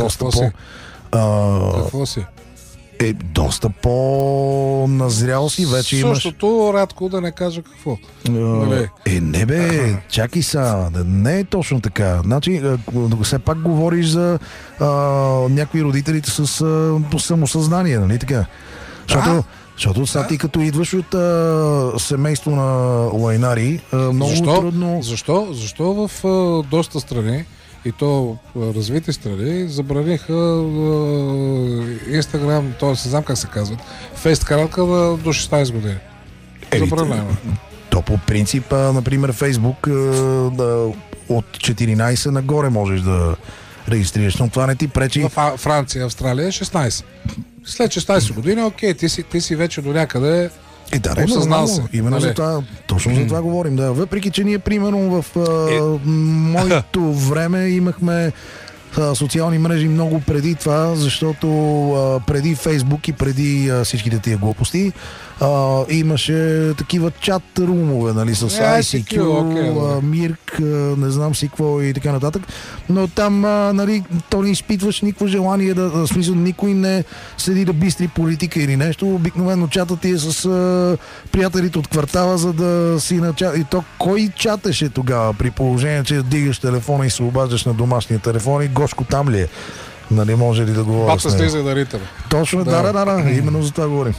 доста Какво си? Доста по-назрял си, вече имаш... Същото, рядко да не кажа какво. Не бе, чакай са, не е точно така. Значи, все пак говориш за някои родителите с самосъзнание, нали така? Защото сега ти като идваш от семейство на лайнари, много трудно... Защо в доста страни, и то развити страни, забраниха Инстаграм, т.е. не знам как се казват, фейст-каралка до 16 години. Забранено. То по принцип, например, Фейсбук от 14 нагоре можеш да регистрираш, но това не ти пречи. В Франция, Австралия 16. След 16 години, окей, ти си вече до някъде осъзнал се. Именно за това, точно за това говорим. Да. Въпреки, че ние примерно в моето време имахме социални мрежи много преди това, защото преди Фейсбук и преди всичките тия глупости имаше такива чат румове, нали, с ICQ, Мирк, не знам си какво и така нататък, но там, нали, то не изпитваш никакво желание в смисъл, никой не седи да бистри политика или нещо, обикновено чатът ти е с приятелите от квартала, за да си на чат. И то кой чатеше тогава, при положение, че дигаш телефона и се обаждаш на домашния телефон и Гошко там ли е? Нали, може ли да говоря Бата слиза да ритъм. Точно, да, именно за това говорим.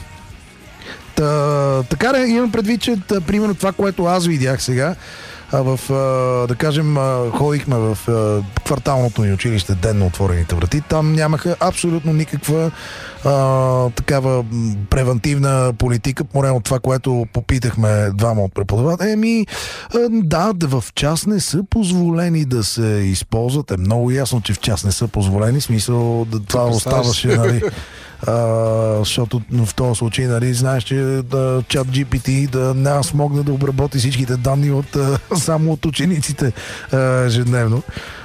Така имам предвид, че примерно това, което аз видях сега, да кажем, ходихме в кварталното ни училище, денно отворените врати, там нямаха абсолютно никаква такава превентивна политика, поне от това, което попитахме двама от преподаватели. Да, в част не са позволени да се използват. Е много ясно, че в част не са позволени, смисъл това оставаше, нали, защото в този случай, нали, знаеш, че чат GPT да няма смогне да обработи всичките данни само от учениците ежедневно.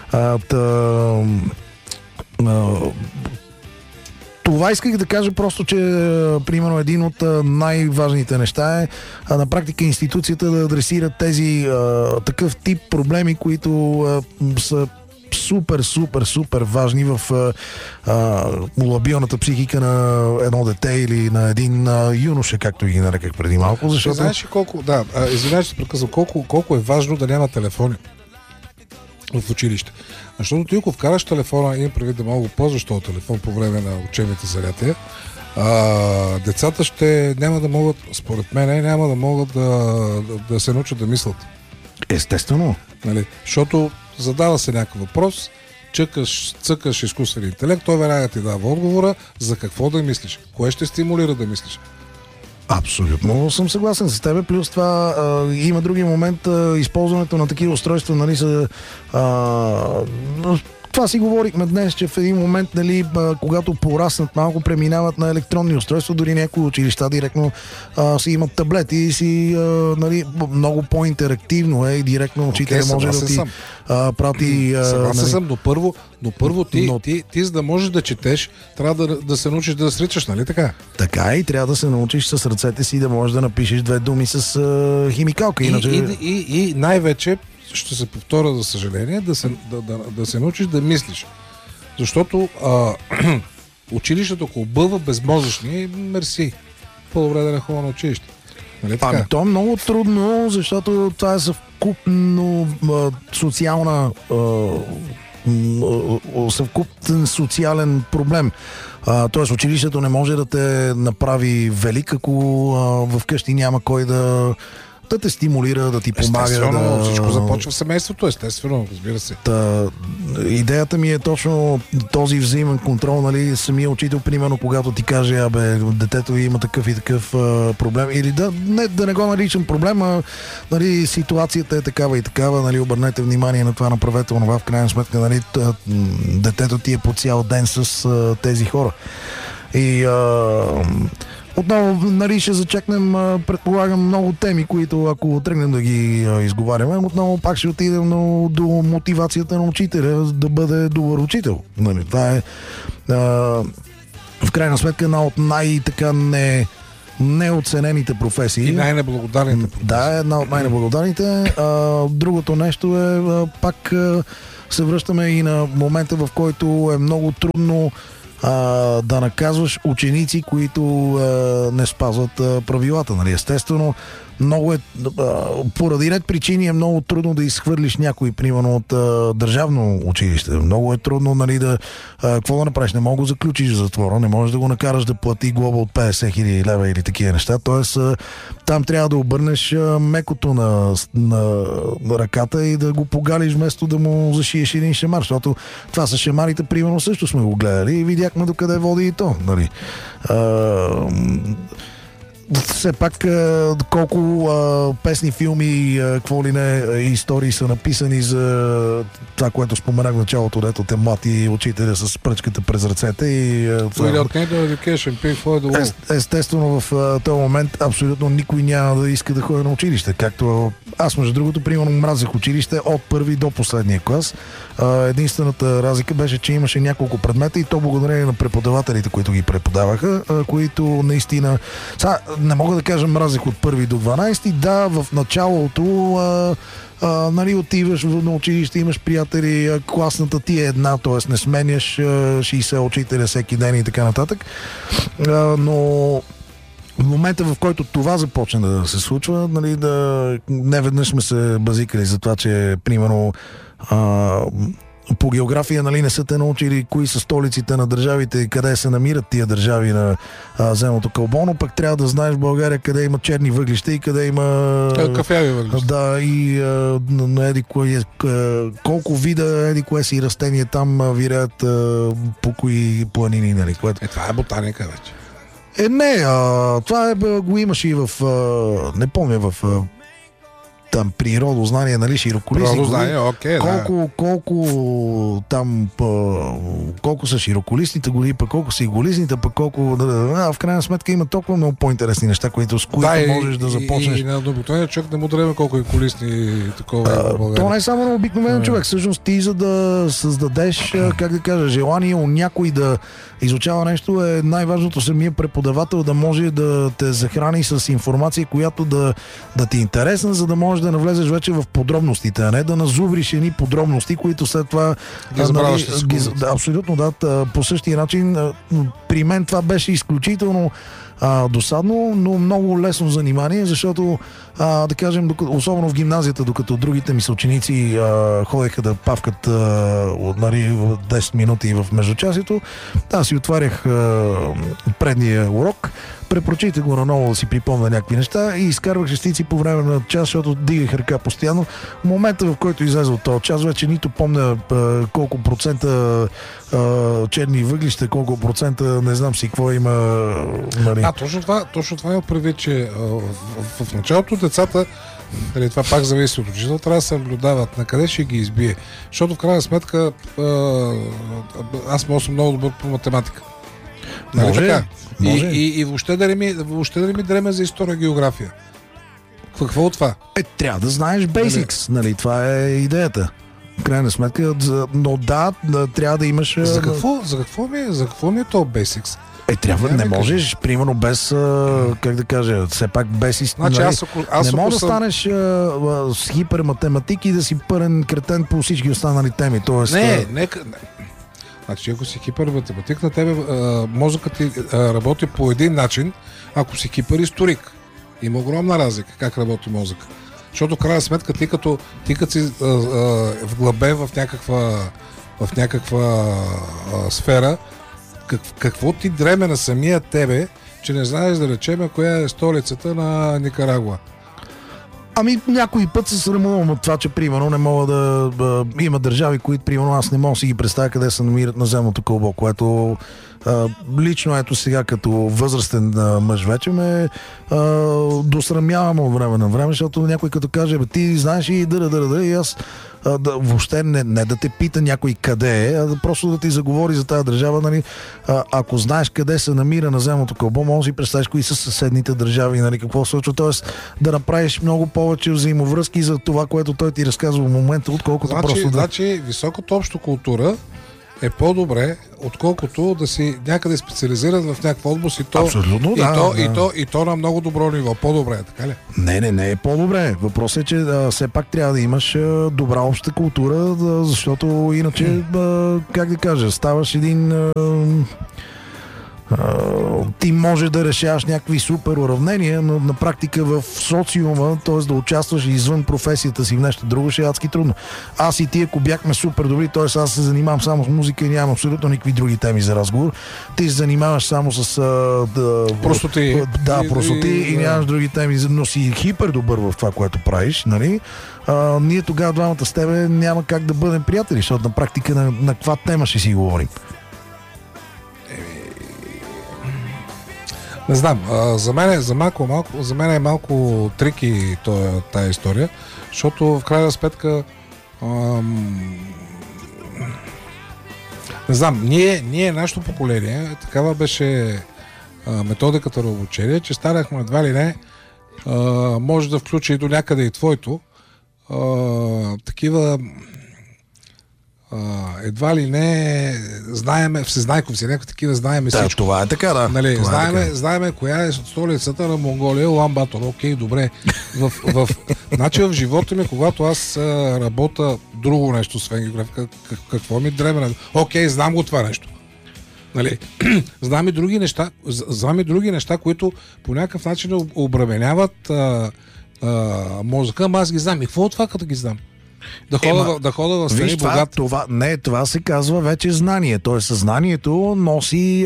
Това исках да кажа просто, че примерно един от най-важните неща е на практика институцията да адресира тези такъв тип проблеми, които са супер важни в лабилната психика на едно дете или на един юноша, както ги нареках преди малко. Защото... Знаеш ли колко, извинявай, че се прекъсвам, колко е важно да няма телефони в училище. Защото ти ако вкараш телефона, имам предвид да мога да ползваш този телефон по време на учебните занятия, децата няма да могат, според мен, няма да могат да се научат да мислят. Естествено. Нали? Защото задава се някакъв въпрос, цъкаш изкуствен интелект, той веднага ти дава отговора за какво да мислиш, кое ще стимулира да мислиш. Абсолютно съм съгласен с теб. Плюс това има други момент, използването на такива устройства, нали, това си говорихме днес, че в един момент, нали, когато пораснат малко, преминават на електронни устройства, дори някои училища директно си имат таблети и си, нали, много по-интерактивно е и директно учителя може да ти прати... Съгласен съм, но първо ти за да можеш да четеш, трябва да се научиш да сричаш, нали така? Така и трябва да се научиш с ръцете си да можеш да напишеш две думи с химикалка. И най-вече ще се повторя, за съжаление, да се научиш да мислиш. Защото училището, ако обълва безмозъчни, мерси. По-добре да не ходя на училище. Нали така? То е много трудно, защото това е съвкупно съвкупен социален проблем. Тоест училището не може да те направи велик, ако вкъщи няма кой да те стимулира, да ти помага. Естествено, всичко започва в семейството, естествено, разбира се. Идеята ми е точно този взаимен контрол, нали, самия учител, примерно, когато ти каже, детето има такъв и такъв проблем, или да не го наричам проблем, нали, ситуацията е такава и такава, нали, обърнете внимание на това, направете онова, в крайна сметка, нали, детето ти е по цял ден с тези хора. И отново, нали, ще зачекнем, предполагам, много теми, които ако тръгнем да ги изговаряме, отново пак ще отидем до мотивацията на учителя да бъде добър учител. Нали, това е в крайна сметка една от най-така неоценените професии. И най-неблагодарните професии. Да, една от най-неблагодарните. Другото нещо е пак се връщаме и на момента, в който е много трудно да наказваш ученици, които не спазват правилата. Нали? Естествено, много поради ред причини е много трудно да изхвърлиш някой, примерно от държавно училище. Много е трудно, нали, какво да направиш? Не мога да го заключиш в затвора, не можеш да го накараш да плати глоба от 50 хиляди лева или такива неща. Тоест, там трябва да обърнеш мекото на ръката и да го погалиш, вместо да му зашиеш един шамар. Защото това с шамарите, примерно, също сме го гледали и видяхме докъде води и то. Нали? Все пак колко песни, филми, какво ли не, истории са написани за това, което споменах в началото, дето те млати учителя с пръчката през ръцете и естествено в този момент абсолютно никой няма да иска да ходи на училище. Както аз, между другото, примерно мразех училище от първи до последния клас. Единствената разлика беше, че имаше няколко предмета и то благодарение на преподавателите, които ги преподаваха, които наистина... Не мога да кажа мразех от първи до 12. Да, в началото нали, отиваш на училище, имаш приятели, класната ти е една, т.е. не сменяш 60 учителя всеки ден и така нататък. Но в момента, в който това започне да се случва, нали, не веднъж сме се базикали за това, че примерно по география, нали, не са те научили кои са столиците на държавите, къде се намират тия държави на земното кълбо, но пък трябва да знаеш в България къде има черни въглища и къде има кафяви въглища. Да, и колко вида кое си растение там вирят по кои планини, нали, което... Това е ботаника вече. Не, това го имаш и в не помня, в там природознание, нали, широколистни. Природознание, окей, колко там, колко са широколистните гори, пък колко са иголистните, пък колко... в крайна сметка има толкова много по-интересни неща, с които можеш да започнеш. И на обикновения човек не му дреме колко иголистни такова. То не е само на обикновен човек. Всъщност ти, за да създадеш, как да кажа, желание у някой да изучава нещо, е най-важното самия преподавател да може да те захрани с информация, която да ти е интересна, за да можеш да навлезеш вече в подробностите, а не да назубриш едни подробности, които след това абсолютно да, по същия начин. При мен това беше изключително досадно, но много лесно занимание, защото да кажем, особено в гимназията, докато другите ми съученици ходеха да павкат 10 минути в междучасието, аз си отварях предния урок, препрочите го наново да си припомня някакви неща и изкарвах шестици по време на час, защото дигах ръка постоянно. В момента, в който излезе от този час, вече нито помня колко процента черни въглища, колко процента не знам си какво има. Нали. Точно това е предвид, че в началото децата, това пак зависи от учител, трябва да се наблюдават на къде ще ги избие. Защото в крайна сметка аз съм много добър по математика. Нали така? Може. И въобще да не ми дреме за история и география. Какво от това? Трябва да знаеш basics, нали? Това е идеята. В крайна сметка, но трябва да имаш... За какво ми е то basics? Не можеш, примерно без, как да кажа, все пак без значи, не можеш да станеш с хиперматематик и да си пълен кретен по всички останали теми. Тоест, Значи, ако си хиперматематик, на тебе мозъкът ти работи по един начин, ако си хиперисторик. Има огромна разлика как работи мозък. Защото в крайна сметка ти като си вглъбен в някаква сфера, какво ти дреме на самия тебе, че не знаеш да речем коя е столицата на Никарагуа? Някой път се срамувам от това, че примерно не мога да има държави, които примерно аз не мога да си ги представя къде се намират на земното кълбо, което лично ето сега като възрастен мъж вече ме досрамявам от време на време, защото някой като каже, ти знаеш и и аз въобще не да те пита някой къде е, а да просто да ти заговори за тази държава, нали, ако знаеш къде се намира на земното кълбо, може да си представиш кои са съседните държави, нали, какво се случва, т.е. да направиш много повече взаимовръзки за това, което той ти разказва в момента, отколкото просто Значи, високата обща култура е по-добре, отколкото да си някъде специализират в някаква област и то, абсолютно, и то на много добро ниво. По-добре, така ли? Не е по-добре. Въпросът е, че все пак трябва да имаш добра обща култура, защото иначе, как да кажа, ставаш един... ти може да решаваш някакви супер уравнения, но на практика в социума, т.е. да участваш извън професията си в нещо друго, ще е адски трудно. Аз и ти, ако бяхме супер добри, т.е. аз се занимавам само с музика и нямам абсолютно никакви други теми за разговор, ти се занимаваш само с простоти. Да, простоти и нямаш други теми, но си хипер добър в това, което правиш, нали? Ние тогава двамата с тебе няма как да бъдем приятели, защото на практика на каква тема ще си говорим. Не знам, за мен е малко трики тая история, защото в крайна сметка не знам, ние нашето поколение, такава беше методиката на обучение, че старахме едва ли не, може да включи и до някъде и твоето, такива едва ли не знаеме, всезнайковци, някакви такива знаеме всичко. Това е така, да. Нали, знаеме коя е столицата на Монголия, Улан Батор. Окей, добре. Значи в живота ми, когато аз работя друго нещо, освен географика, какво ми дребна? Окей, знам го това нещо. Нали, знам и други неща, които по някакъв начин обременяват мозъка, ама аз ги знам. И какво от това, като ги знам? Да хода в страни богат. Това се казва вече знание. Тоест съзнанието носи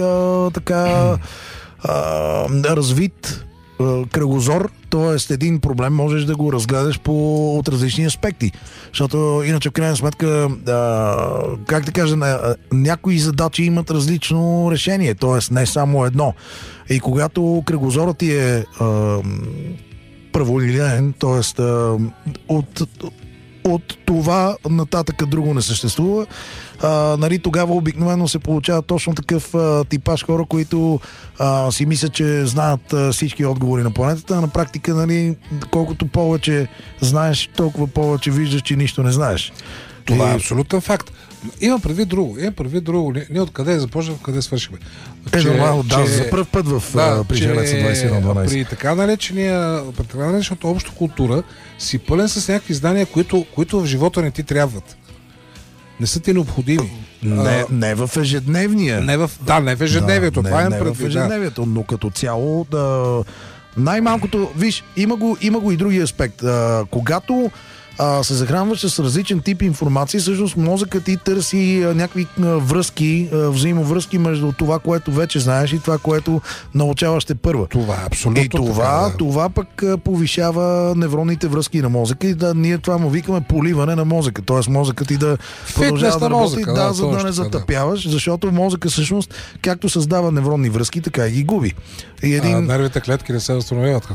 развит кръгозор, т.е. един проблем можеш да го разгледаш от различни аспекти. Защото иначе в крайна сметка, как да кажа, някои задачи имат различно решение, т.е. не само едно. И когато кръгозорът ти е праволинеен, т.е. от това нататък друго не съществува. Нали, тогава обикновено се получава точно такъв типаж хора, които си мислят, че знаят всички отговори на планетата, а на практика, нали, колкото повече знаеш, толкова повече виждаш, че нищо не знаеш. Това е абсолютен факт. Имам предвид друго. Ние откъде започнахме, къде свършихме. За първ път при Желеца 2112. При така наречената обща култура си пълен с някакви знания, които в живота не ти трябват. Не са ти необходими. Не в ежедневния. Не в ежедневието. Не в ежедневието, но като цяло най-малкото, виж, има го и други аспект. Когато се захранваш с различен тип информация, всъщност мозъкът ти търси някакви връзки, взаимовръзки между това, което вече знаеш и това, което научаваш те първа. Това е абсолютно и това пък повишава невронните връзки на мозъка и ние това му викаме поливане на мозъка. Тоест мозъкът ти да продължава да работи, за да не затъпяваш, защото мозъка всъщност както създава невронни връзки, така и ги губи. Нервите клетки не се възстановяват.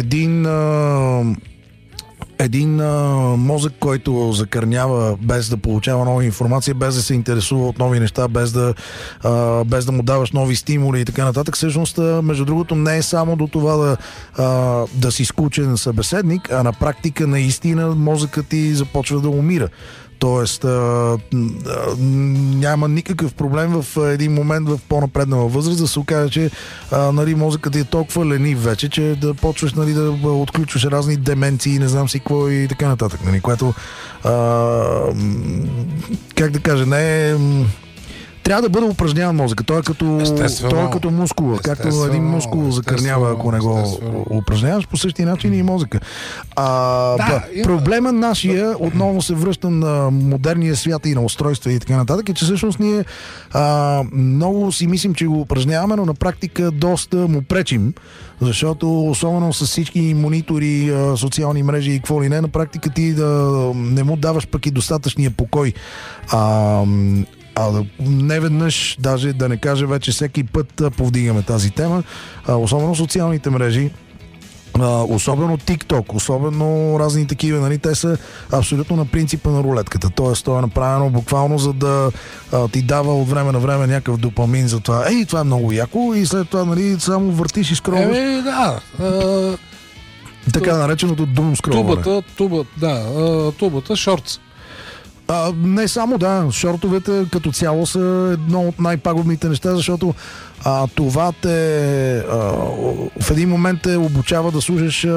Един мозък, който закърнява без да получава нова информация, без да се интересува от нови неща, без да му даваш нови стимули и така нататък, всъщност, между другото, не е само до това да си скучен събеседник, а на практика наистина мозъкът ти започва да умира. Тоест, няма никакъв проблем в един момент в по-напреднала възраст да се окаже, че нали, мозъкът ти е толкова ленив вече, че да почваш нали, да отключваш разни деменции, не знам си какво и така нататък. Нали, което, как да кажа, не е... Трябва да бъде упражняван мозъка. Той е като мускула. Както един мускул закърнява, ако не го упражняваш, по същия начин и мозъка. Проблема нашия, отново се връщам на модерния свят и на устройства и така нататък, е, че всъщност ние много си мислим, че го упражняваме, но на практика доста му пречим, защото особено с всички монитори, социални мрежи и какво ли не, на практика ти не му даваш пък и достатъчния покой. Не веднъж, даже да не кажа вече всеки път повдигаме тази тема, особено социалните мрежи, особено TikTok, особено разни такива, нали, те са абсолютно на принципа на рулетката. Тоест, то е направено буквално за да ти дава от време на време някакъв допамин за това. Това е много яко и след това, нали, само въртиш и скролваш. Така нареченото doom скролване. Тубата, шортс. Не само, да. Шортовете като цяло са едно от най-пагубните неща, защото това те в един момент те обучава да слушаш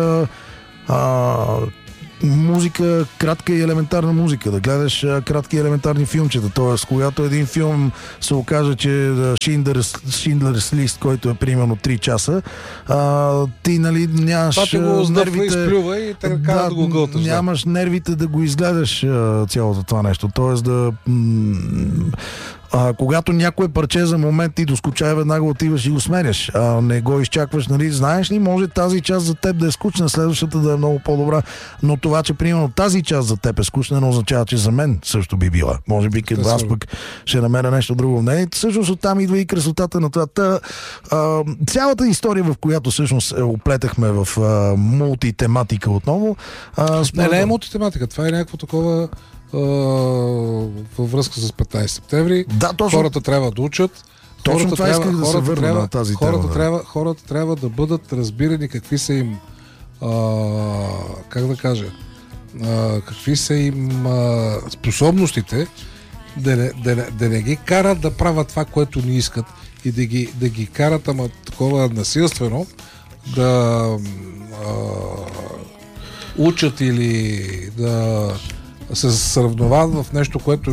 музика, кратка и елементарна музика, да гледаш кратки и елементарни филмчета. Тоест, когато един филм се окаже, че Schindler's List, който е примерно 3 часа, ти, нали, нямаш нервите... изплюва и те да го гълташ. Нямаш нервите да го изгледаш цялото това нещо. Тоест да... когато някое парче за момент ти доскучава, веднага отиваш и го сменяш. Не го изчакваш, нали? Знаеш ли, може тази част за теб да е скучна, следващата да е много по-добра, но това, че примерно тази част за теб е скучна, не означава, че за мен също би била. Може би като аз пък ще намеря нещо друго. Не, всъщност оттам идва и красотата на това. Цялата история, в която всъщност оплетахме в мултитематика отново. Не е мултитематика, това е някакво такова във връзка с 15 септември. Да, точно. Хората трябва да учат. Точно това исках да се върна на тази тема. Хората трябва да бъдат разбирани какви са им как да кажа, какви са им способностите, да не ги карат да правят това, което не искат и да ги карат, ама такова насилствено да учат или да се сравноват в нещо, което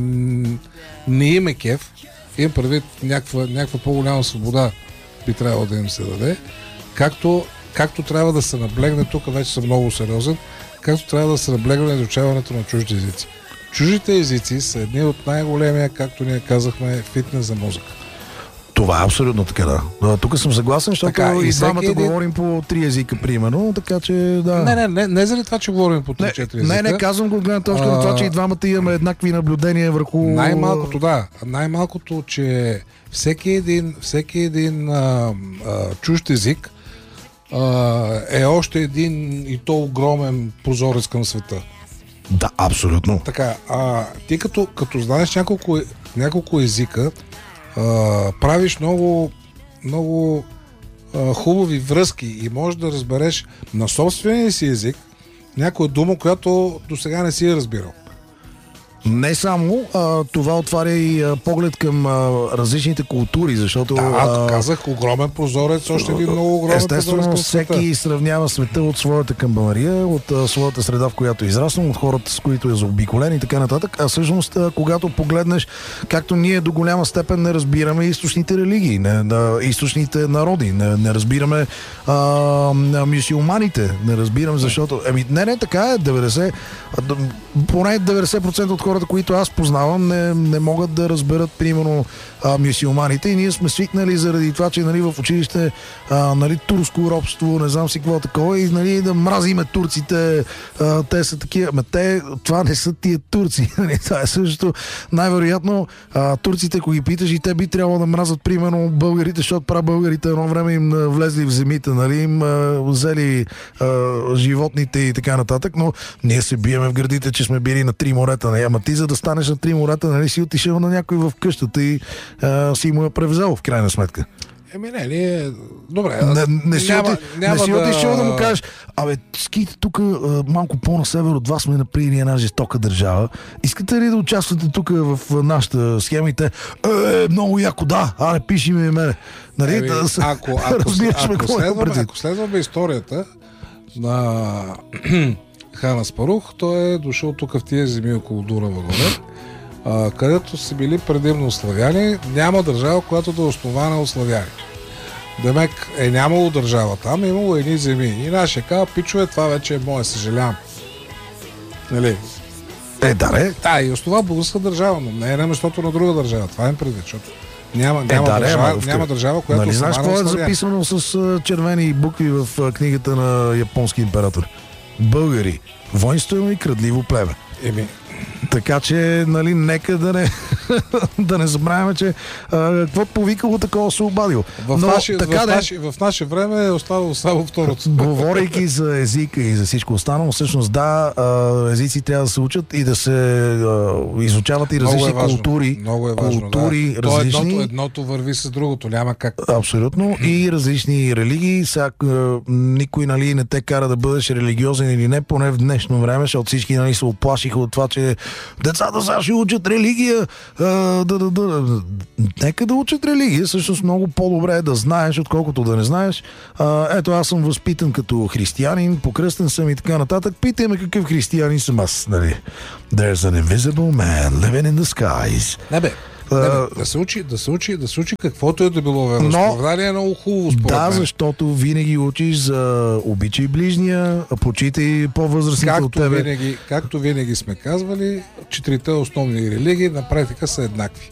не им е кеф. Им предвид някаква по-голяма свобода би трябвало да им се даде. Както трябва да се наблегне, тук вече съм много сериозен, както трябва да се наблегне на изучаването на чужди езици. Чуждите езици са едни от най-големия, както ние казахме, фитнес за мозъка. Това е абсолютно така, да. Тук съм съгласен, защото и двамата говорим по 3 езика, примерно, така че да. Не заради това, че говорим по 3-4 езика. Не казвам го гледам точно на това, че и двамата имаме еднакви наблюдения върху... Най-малкото, да. Най-малкото, че всеки един чужд език е още един и то огромен прозорец към света. Да, абсолютно. Така, ти като знаеш няколко езика, правиш много, много хубави връзки и можеш да разбереш на собствения си език някоя дума, която до сега не си е разбирал. Не само, това отваря и поглед към различните култури, защото... Да, казах, огромен прозорец, още един много огромен естествено, прозорец. всеки сравнява света от своята камбанария, от своята среда, в която е израснал, от хората, с които е заобиколен и така нататък. А всъщност, когато погледнеш, както ние до голяма степен не разбираме източните религии, източните народи, не разбираме мюсюлманите, не разбираме, защото... Не, така е, поне 90% от хората, които аз познавам, не могат да разберат, примерно, мюсюлманите, и ние сме свикнали заради това, че, нали, в училище турско робство, не знам си какво такова, и, нали, да мразиме турците, те са такива. Това не са тия турци. Това е същото. Най-вероятно турците, ако ги питаш, и те би трябвало да мразят, примерно, българите, защото българите едно време им влезли в земите, нали, им взели животните и така нататък, но ние се биеме в гърдите, че сме били на 3 морета. Ама ти, за да станеш на 3 морета, нали, си отишъл на някой в къщата и си му я превзел в крайна сметка. Добре. Не си отишъл да му кажеш, ските тук малко по-на север от вас сме направили една жестока държава. Искате ли да участвате тук в нашата схема? Много яко, да. Пиши ми мене. Нали, ако следваме историята на Хан Аспарух, той е дошъл тук в тия земи около Дунава горе, където са били предимно славяни. Няма държава, която да е основана от славяни. Демек нямало държава там, имало едни земи. И нашия казва, пичове, това вече е мое, съжалявам. Нали? Да, и основа българска държава, но не е на местото на друга държава. Това е предвид, защото няма държава, която нали, знаеш какво е записано с червени букви в книгата на японски император? Българи, воинствено и крадливо племе. Така че, нали, нека да не забравяме, че какво повикало, такова се обадил. В наше време е оставало само второто. Говорейки за езика и за всичко останало, всъщност езици трябва да се учат и да се изучават и различни култури. Много е важно, култури, да. различни. Едното върви с другото, няма как. Абсолютно. И различни религии. Никой, нали, не те кара да бъдеш религиозен или не, поне в днешно време, защото всички, нали, се оплашиха от това, че Децата сега ще учат религия. Нека да учат религия. Всъщност много по-добре е да знаеш, отколкото да не знаеш. Ето, аз съм възпитан като християнин, покръстен съм и така нататък. Питай ме какъв християнин съм аз. Нали? There's an invisible man living in the skies. Не бе. Да се учи каквото е да било вероизповедание е много хубаво според мен. Да, защото винаги учиш за обичай ближния, почитай по-възрастните от тебе. Както винаги сме казвали, 4-те основни религии на практика са еднакви.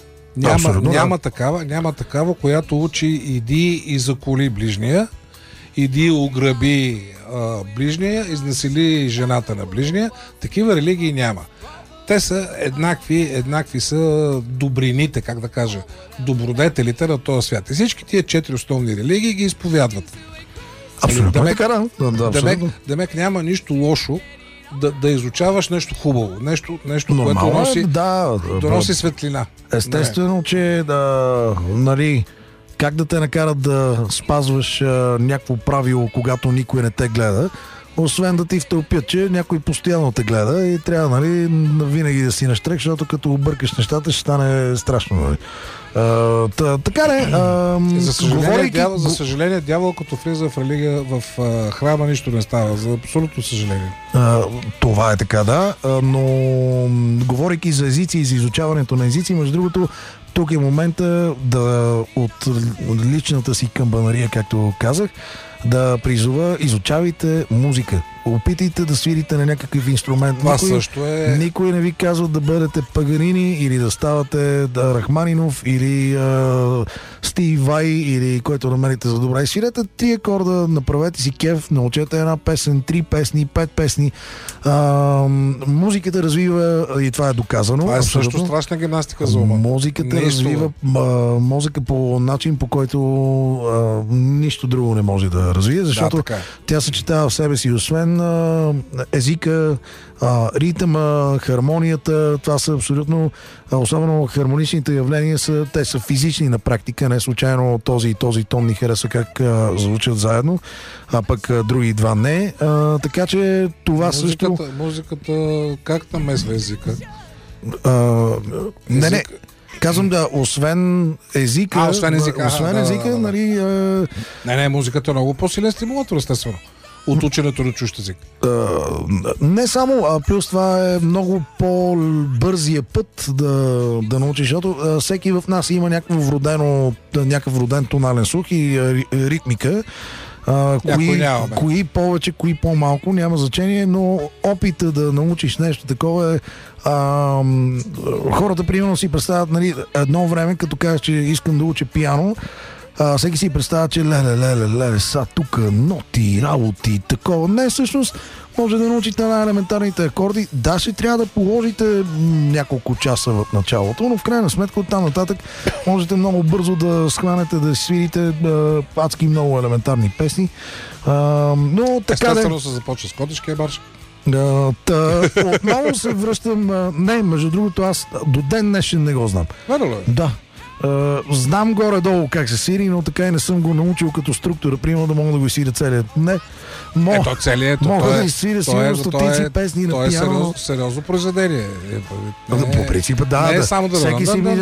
Няма такава, която учи иди и заколи ближния, иди ограби ближния, изнасили жената на ближния. Такива религии няма. Те са еднакви са добрините, как да кажа, добродетелите на този свят. И всички тия 4 основни религии ги изповядват. Абсолютно. Демек няма нищо лошо да изучаваш нещо хубаво, нещо което носи светлина. Естествено, че нали, как да те накарат да спазваш някакво правило, когато никой не те гледа, освен да ти втълпят, че някой постоянно те гледа и трябва, нали, винаги да си наштрек, защото като объркаш нещата ще стане страшно. Нали. Така не. За съжаление, дявол като влиза в религия, в храма нищо не става. За абсолютно съжаление. Това е така, да. Но говорейки за езици и за изучаването на езици, между другото, тук е момента от личната си камбанария, както казах, да призова, изучавайте музика. Опитайте да свирите на някакъв инструмент. Никой не ви казва да бъдете Паганини или да ставате Рахманинов или Стив Вай или който намерите за добра. И свирете 3 акорда, направете си кеф, научете една песен, 3 песни, 5 песни. Музиката развива, и това е доказано. Това е също страшна гимнастика за ума. Музиката развива мозъка по начин, по който нищо друго не може да развие, защото тя съчетава в себе си, освен езика, ритъма, хармонията, това са абсолютно, особено хармоничните явления те са физични на практика, не случайно този и този тон ни хареса как звучат заедно, а пък други два не. Така че това Музиката как намесва езика? Не. Казвам освен езика, нали... Не, музиката е много по-силен стимулатор, естествено, от ученето на чужд език. Не само, а плюс това е много по-бързия път да научиш, защото всеки в нас има някакъв роден тонален слух и ритмика. Кои повече, кои по-малко, няма значение, но опита да научиш нещо такова е... хората примерно си представят, нали, едно време, като кажеш, че искам да уча пиано, всеки си представя, че леле, са тук ноти, работи, такова. Не, всъщност може да научите на елементарните акорди. Да, ще трябва да положите няколко часа в началото, но в крайна сметка оттам нататък можете много бързо да схванете, да свирите адски много елементарни песни. Но така естествено се започва с Котешкия марш. Отново се връщам. Не, между другото, аз до ден днешен не го знам. Да. Знам горе-долу как се свири, но така и не съм го научил като структура, примерно да мога да го свиря целият. Не. Мога да изсвиря сигурно стотици песни на пиано. Е сериозно произведение. По принцип, да. Не само да всеки си мисли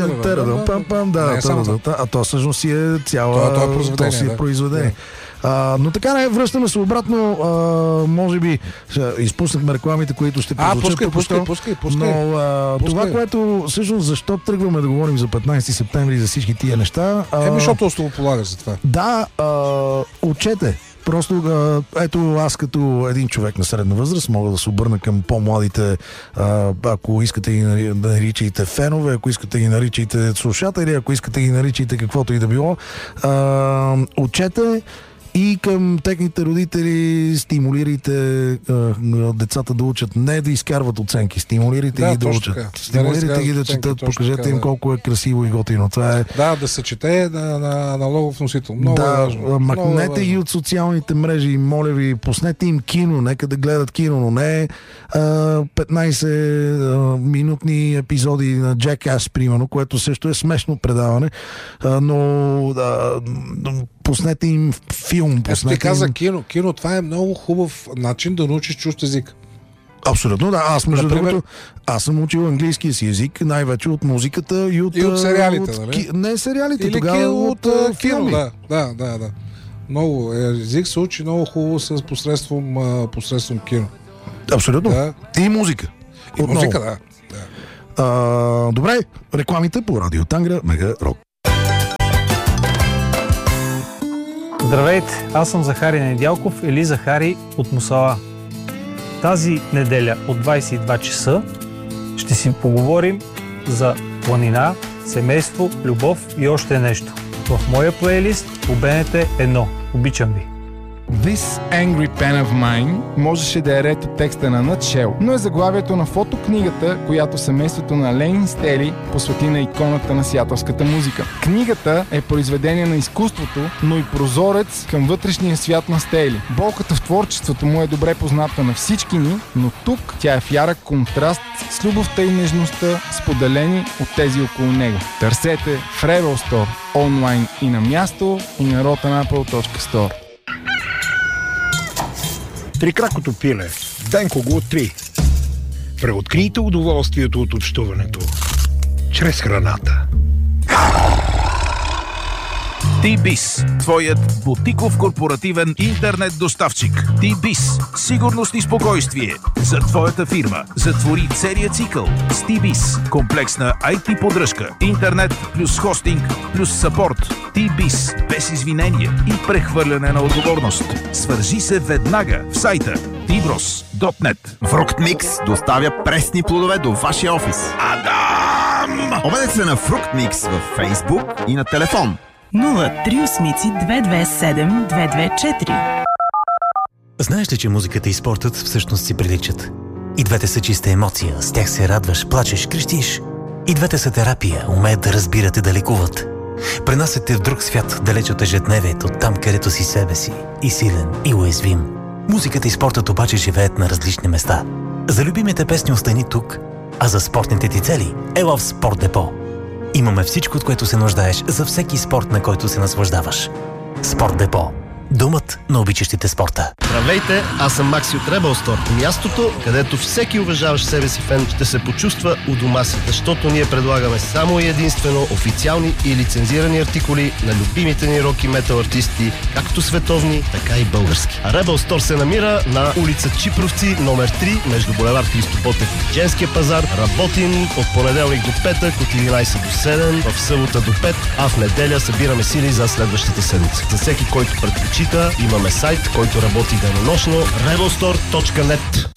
а то всъщност си е цяло произведение. Но така не, връщаме се обратно. Може би изпуснахме рекламите, които ще прозвучат. Пускай. Но това, което всъщност защо тръгваме да говорим за 15 септември за всички тия неща. Защото основополагаш за това. Да, учете. Просто, ето аз като един човек на средна възраст мога да се обърна към по-младите, ако искате ги да наричайте фенове, ако искате ги наричайте слушатели, ако искате ги наричайте каквото и да било. Учете и към техните родители стимулирайте децата да учат, не да изкарват оценки, стимулирайте ги да учат. Стимулирайте ги да четат, покажете им колко е красиво и готино. Това е... Да се чете на логов носител. Много важно. Макнете ги от социалните мрежи, моля ви, пуснете им кино, нека да гледат кино, но не 15 минутни епизоди на Jackass, примерно, което също е смешно предаване, но пуснете им филм. Ти каза кино. Кино, това е много хубав начин да научиш чужд език. Абсолютно, да. Аз, между Например... другото, аз съм учил английския си език най-вече от музиката и от сериалите, нали? Не сериалите, или тогава от филми. Да. Много език се учи много хубаво посредством кино. Абсолютно. Да. И музика. И музика, да. Добре, рекламите по Радио Тангра, Мега Рок. Здравейте, аз съм Захари Недялков или Захари от Мусала. Тази неделя от 22 часа ще си поговорим за планина, семейство, любов и още нещо. В моя плейлист по БНТ 1. Обичам ви! This Angry Pen of Mine можеше да е ред от текста на Nutshell, но е заглавието на фотокнигата, която семейството на Лейн Стели посвети на иконата на сиатълската музика. Книгата е произведение на изкуството, но и прозорец към вътрешния свят на Стели. Болката в творчеството му е добре позната на всички ни, но тук тя е в ярък контраст с любовта и нежността, споделени от тези около него. Търсете в Rebel Store, онлайн и на място, и на rotanapple.store. Трикракото пиле. Денко го откри. Преоткрийте удоволствието от общуването чрез храната. T-Biz, твоят бутиков корпоративен интернет доставчик. T-Biz, сигурност и спокойствие за твоята фирма. Затвори целият цикъл с T-Biz. Комплексна IT поддръжка, интернет плюс хостинг плюс съпорт. T-Biz, без извинение и прехвърляне на отговорност. Свържи се веднага в сайта tbros.net. Fructmix доставя пресни плодове до вашия офис. Адам! Обадете се на Fructmix във Facebook и на телефон 038-227-224. Знаеш ли, че музиката и спортът всъщност си приличат? И двете са чиста емоция, с тях се радваш, плачеш, крещиш. И двете са терапия, умеят да разбират и да лекуват. Пренасят те в друг свят, далеч от ежедневието, там където си себе си, и силен, и уязвим. Музиката и спортът обаче живеят на различни места. За любимите песни остани тук, а за спортните ти цели ела в Спорт Депо. Имаме всичко, от което се нуждаеш за всеки спорт, на който се наслаждаваш. Спорт Депо. Домът на обичащите спорта. Здравейте, аз съм Макси от Rebel Store. Мястото, където всеки уважаващ себе си фен ще се почувства у дома си, защото ние предлагаме само и единствено официални и лицензирани артикули на любимите ни рок и метал артисти, както световни, така и български. А Rebel Store се намира на улица Чипровци, номер 3, между булевард Христо Ботев и Женския пазар. Работим от понеделник до петък, от 11 до 7, в събота до 5, а в неделя събираме сили за следващата седмица. За всеки, който предпочита, имаме сайт, който работи денонощно, rebelstore.net.